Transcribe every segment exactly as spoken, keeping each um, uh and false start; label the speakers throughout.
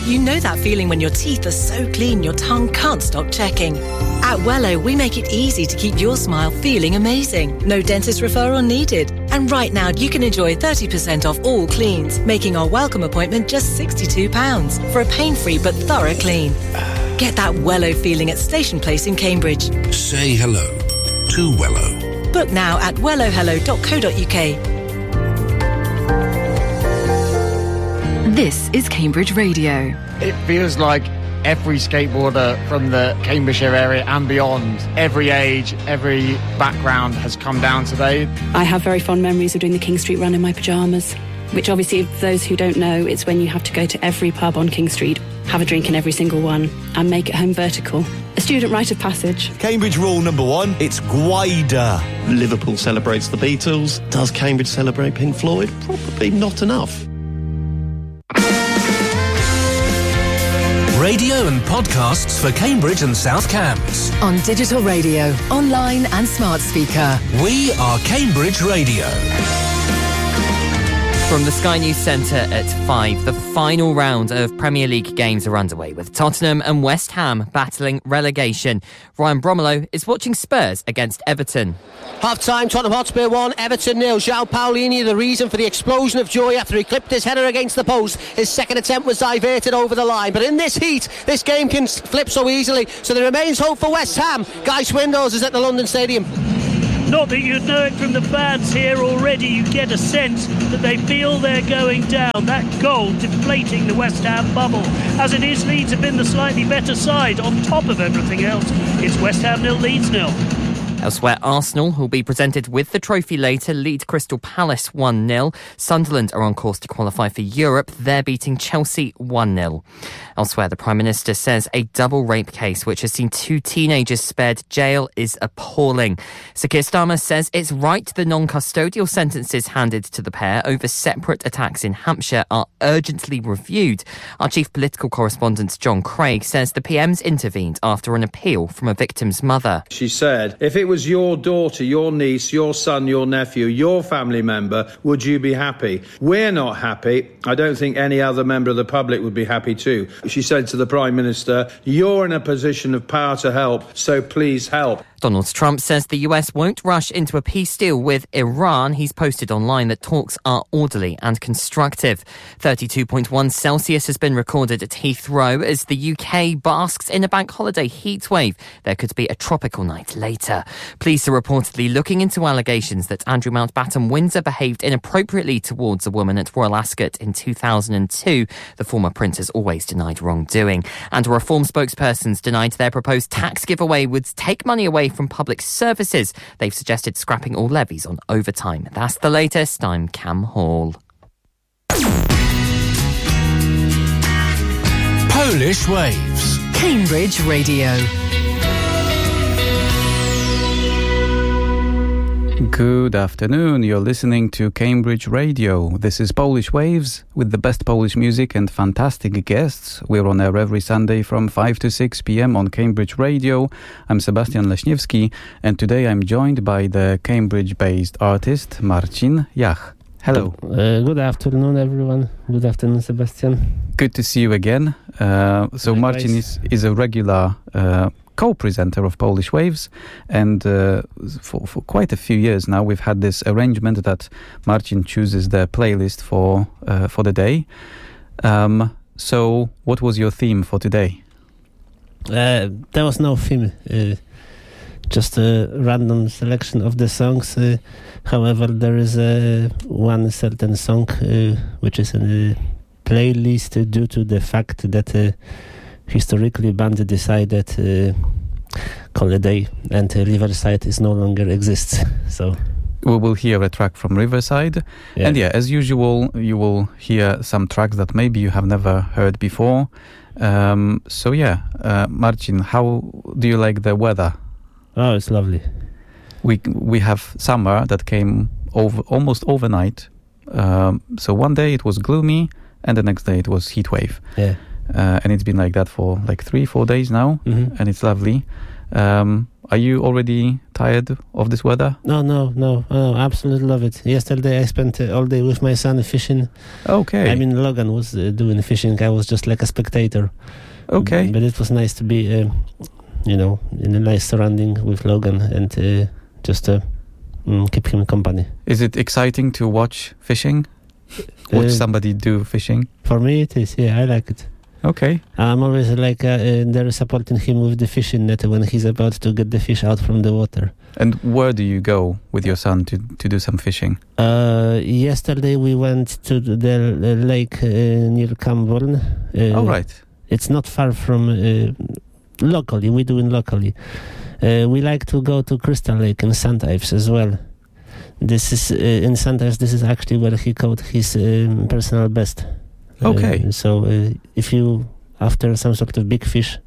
Speaker 1: You know that feeling when your teeth are so clean your tongue can't stop checking. At Wello, we make it easy to keep your smile feeling amazing. No dentist referral needed. And right now, you can enjoy thirty percent off all cleans, making our welcome appointment just sixty-two pounds for a pain-free but thorough clean. Get that Wello feeling at Station Place in Cambridge.
Speaker 2: Say hello to Wello.
Speaker 1: Book now at wello hello dot co dot uk.
Speaker 3: This is Cambridge Radio.
Speaker 4: It feels like every skateboarder from the Cambridgeshire area and beyond, every age, every background has come down today.
Speaker 5: I have very fond memories of doing the King Street run in my pyjamas, which obviously, for those who don't know, it's when you have to go to every pub on King Street, have a drink in every single one, and make it home vertical. A student rite of passage.
Speaker 6: Cambridge rule number one, it's Gwyder.
Speaker 7: Liverpool celebrates the Beatles. Does Cambridge celebrate Pink Floyd? Probably not enough.
Speaker 2: Radio and podcasts for Cambridge and South Cambs.
Speaker 3: On digital radio, online and smart speaker.
Speaker 2: We are Cambridge Radio.
Speaker 8: From the Sky News Centre at five, the final round of Premier League games are underway, with Tottenham and West Ham battling relegation. Ryan Bromelo is watching Spurs against Everton.
Speaker 9: Half-time, Tottenham Hotspur one, Everton nil. João Paulini, the reason for the explosion of joy after he clipped his header against the post. His second attempt was diverted over the line. But in this heat, this game can flip so easily. So there remains hope for West Ham. Guy Swindoes is at the London Stadium.
Speaker 10: Not that you'd know it from the fans here already. You get a sense that they feel they're going down. That goal deflating the West Ham bubble. As it is, Leeds have been the slightly better side. On top of everything else, it's West Ham nil, Leeds nil.
Speaker 8: Elsewhere, Arsenal, who'll be presented with the trophy later, lead Crystal Palace one nil. Sunderland are on course to qualify for Europe. They're beating Chelsea one nil. Elsewhere, the Prime Minister says a double rape case which has seen two teenagers spared jail is appalling. Sir Keir Starmer says it's right the non-custodial sentences handed to the pair over separate attacks in Hampshire are urgently reviewed. Our chief political correspondent, John Craig, says the P M's intervened after an appeal from a victim's mother.
Speaker 11: She said, if it was your daughter, your niece, your son, your nephew, your family member, would you be happy? We're not happy. I don't think any other member of the public would be happy too. She said to the Prime Minister, you're in a position of power to help, so please help.
Speaker 8: Donald Trump says the U S won't rush into a peace deal with Iran. He's posted online that talks are orderly and constructive. thirty-two point one Celsius has been recorded at Heathrow as the U K basks in a bank holiday heatwave. There could be a tropical night later. Police are reportedly looking into allegations that Andrew Mountbatten Windsor behaved inappropriately towards a woman at Royal Ascot in two thousand two. The former prince has always denied wrongdoing. And a Reform spokesperson's denied their proposed tax giveaway would take money away from public services. They've suggested scrapping all levies on overtime. That's the latest. I'm Cam Hall.
Speaker 2: Polish Waves.
Speaker 3: Cambridge Radio.
Speaker 12: Good afternoon, you're listening to Cambridge Radio. This is Polish Waves with the best Polish music and fantastic guests. We're on air every Sunday from five to six p.m. on Cambridge Radio. I'm Sebastian Leśniewski, and today I'm joined by the Cambridge-based artist Marcin Jach. Hello.
Speaker 13: Uh, good afternoon, everyone. Good afternoon, Sebastian.
Speaker 12: Good to see you again. Uh, so
Speaker 13: Likewise.
Speaker 12: Marcin is, is a regular uh, co-presenter of Polish Waves, and uh, for, for quite a few years now we've had this arrangement that Marcin chooses the playlist for uh, for the day. Um, so what was your theme for today?
Speaker 13: Uh, there was no theme, uh, just a random selection of the songs. Uh, however, there is uh, one certain song uh, which is in the playlist due to the fact that uh, historically band decided uh, Holiday and uh, Riverside is no longer exists. So
Speaker 12: we will hear a track from Riverside, yeah. And yeah, as usual, you will hear some tracks that maybe you have never heard before. Um, so yeah, uh, Marcin, how do you like the weather?
Speaker 13: Oh, it's lovely.
Speaker 12: We we have summer that came over almost overnight. Um, so one day it was gloomy, and the next day it was heat wave.
Speaker 13: Yeah.
Speaker 12: Uh, and it's been like that for like three, four days now,
Speaker 13: mm-hmm.
Speaker 12: and it's lovely. Um, Are you already tired of this weather?
Speaker 13: No, no, no, no, absolutely love it. Yesterday I spent uh, all day with my son fishing.
Speaker 12: Okay.
Speaker 13: I mean, Logan was uh, doing fishing. I was just like a spectator.
Speaker 12: Okay.
Speaker 13: But it was nice to be, uh, you know, in a nice surrounding with Logan and uh, just to mm, keep him company.
Speaker 12: Is it exciting to watch fishing? Watch
Speaker 13: Uh,
Speaker 12: somebody do fishing?
Speaker 13: For me it is, yeah, I like it.
Speaker 12: Okay.
Speaker 13: I'm always like uh, uh, there supporting him with the fishing net when he's about to get the fish out from the water.
Speaker 12: And where do you go with your son to, to do some fishing?
Speaker 13: Uh, yesterday we went to the, the lake uh, near Camborne. Uh,
Speaker 12: oh, right.
Speaker 13: It's not far from uh, locally. We do it locally. Uh, we like to go to Crystal Lake in Saint Ives as well. This is uh, in Saint Ives. This is actually where he caught his um, personal best.
Speaker 12: Okay.
Speaker 13: Uh, so uh, if you after some sort of big fish.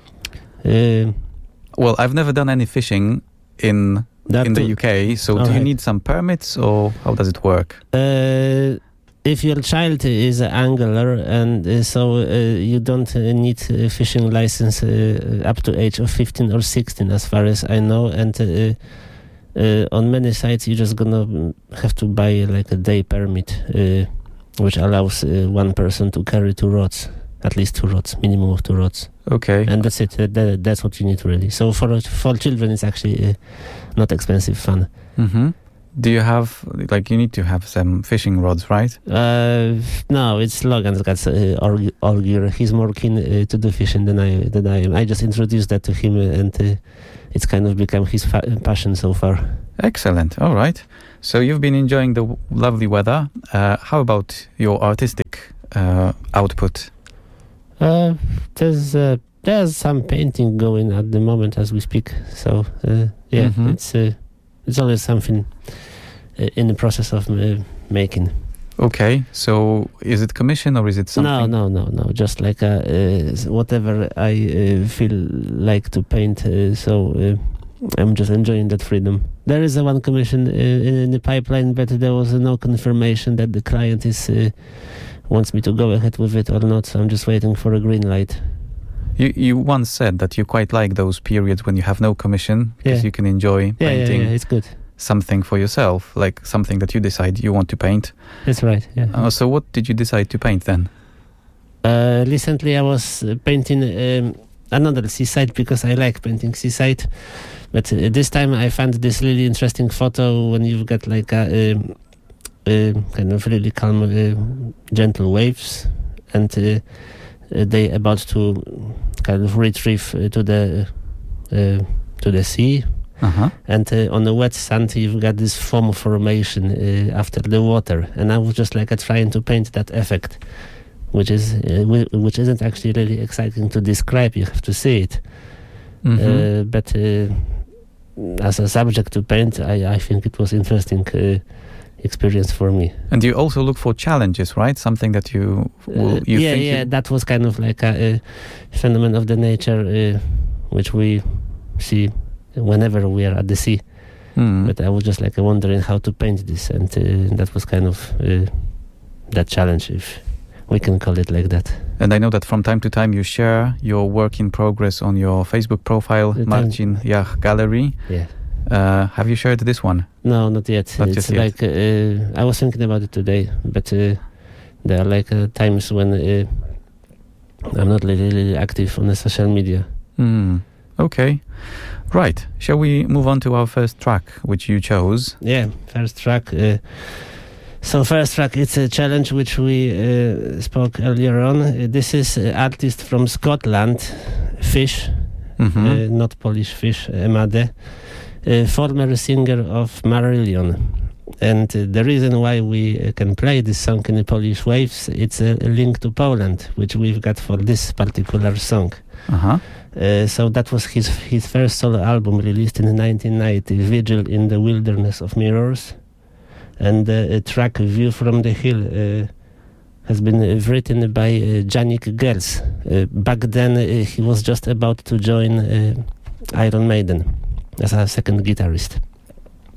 Speaker 13: Uh,
Speaker 12: well, I've never done any fishing in in the U K. So do
Speaker 13: right.
Speaker 12: you need some permits, or how does it work?
Speaker 13: Uh, if your child is an angler and uh, so uh, you don't uh, need a fishing license uh, up to age of fifteen or sixteen, as far as I know, and uh, uh, on many sites you're just gonna have to buy like a day permit. Uh, which allows uh, one person to carry two rods, at least two rods, minimum of two rods.
Speaker 12: Okay.
Speaker 13: And that's it. That, that, that's what you need really. So for for children, it's actually uh, not expensive fun.
Speaker 12: Mm-hmm. Do you have, like, you need to have some fishing rods, right?
Speaker 13: Uh, no, it's Logan's got uh, all, all gear. He's more keen uh, to do fishing than I than I am. I just introduced that to him, and uh, it's kind of become his fa- passion so far.
Speaker 12: Excellent. All right. So you've been enjoying the w- lovely weather. Uh, how about your artistic uh, output?
Speaker 13: Uh, there's uh, there's some painting going at the moment as we speak. So uh, yeah,
Speaker 12: mm-hmm.
Speaker 13: it's uh, it's always something uh, in the process of uh, making.
Speaker 12: Okay. So is it commission or is it something?
Speaker 13: No, no, no, no. Just like uh, uh, whatever I uh, feel like to paint. Uh, so. Uh, I'm just enjoying that freedom. There is a one commission uh, in the pipeline, but there was uh, no confirmation that the client is uh, wants me to go ahead with it or not. So I'm just waiting for a green light.
Speaker 12: You you once said that you quite like those periods when you have no commission because
Speaker 13: yeah.
Speaker 12: you can enjoy
Speaker 13: yeah,
Speaker 12: painting.
Speaker 13: Yeah, yeah, it's good.
Speaker 12: Something for yourself, like something that you decide you want to paint.
Speaker 13: That's right. Yeah.
Speaker 12: Uh, so what did you decide to paint then?
Speaker 13: Uh, recently, I was uh, painting um, another seaside because I like painting seaside. But uh, this time I found this really interesting photo when you've got like a, um, uh, kind of really calm, uh, gentle waves, and uh, uh, they about to kind of retrieve uh, to the uh, to the sea.
Speaker 12: Uh-huh.
Speaker 13: And uh, on the wet sand you've got this foam formation uh, after the water, and I was just like uh, trying to paint that effect, which is uh, w- which isn't actually really exciting to describe. You have to see it.
Speaker 12: Mm-hmm.
Speaker 13: Uh, but uh, as a subject to paint, I, I think it was interesting uh, experience for me.
Speaker 12: And you also look for challenges, right? Something that you will,
Speaker 13: uh,
Speaker 12: you
Speaker 13: yeah
Speaker 12: think
Speaker 13: yeah
Speaker 12: you...
Speaker 13: that was kind of like a, a phenomenon of the nature uh, which we see whenever we are at the sea.
Speaker 12: Mm.
Speaker 13: But I was just like wondering how to paint this, and uh, that was kind of uh, that challenge, if we can call it like that.
Speaker 12: And I know that from time to time you share your work in progress on your Facebook profile,
Speaker 13: The
Speaker 12: Marcin Jach Gallery.
Speaker 13: Yeah.
Speaker 12: Uh, have you shared this one?
Speaker 13: No, not yet.
Speaker 12: Not
Speaker 13: it's
Speaker 12: just yet.
Speaker 13: like uh, I was thinking about it today, but uh, there are like uh, times when uh, I'm not really, really active on the social media.
Speaker 12: Mm. Okay. Right. Shall we move on to our first track, which you chose?
Speaker 13: Yeah, first track. Uh, so first track, it's a challenge which we uh, spoke earlier on. Uh, this is an artist from Scotland, Fish,
Speaker 12: Mm-hmm.
Speaker 13: uh, not Polish Fish, Emade, uh, former singer of Marillion. And uh, the reason why we uh, can play this song in the Polish Waves, it's a, a link to Poland, which we've got for this particular song.
Speaker 12: Uh-huh.
Speaker 13: Uh, so that was his his first solo album, released in nineteen ninety, Vigil in the Wilderness of Mirrors. And the uh, track View from the Hill uh, has been uh, written by uh, Janik Gels. Uh, back then uh, he was just about to join uh, Iron Maiden as a second guitarist.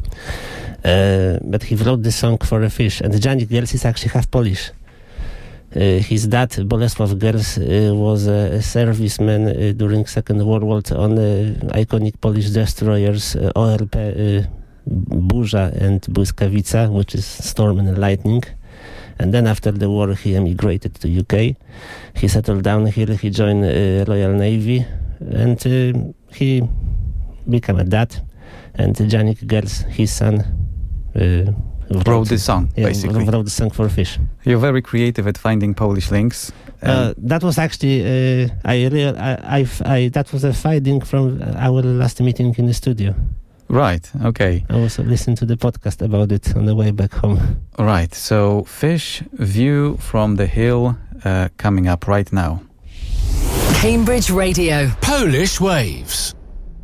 Speaker 13: Uh, but he wrote the song for a fish, and Janik Gels is actually half Polish. Uh, his dad, Bolesław Gers, uh, was a, a serviceman uh, during Second World War on uh, iconic Polish destroyers uh, O R P uh, Burza and Błyskawica, which is Storm and Lightning. And then after the war, he emigrated to U K. He settled down here. He joined uh, Royal Navy, and uh, he became a dad. And Janik Gers, his son, uh,
Speaker 12: wrote, wrote the song,
Speaker 13: yeah,
Speaker 12: basically.
Speaker 13: wrote the song for Fish.
Speaker 12: You're very creative at finding Polish links.
Speaker 13: Uh, that was actually uh, I, real, I, I, I that was a finding from our last meeting in the studio.
Speaker 12: Right, okay.
Speaker 13: I also listened to the podcast about it on the way back home.
Speaker 12: Right, so Fish, View from the Hill, uh, coming up right now.
Speaker 3: Cambridge Radio.
Speaker 2: Polish Waves.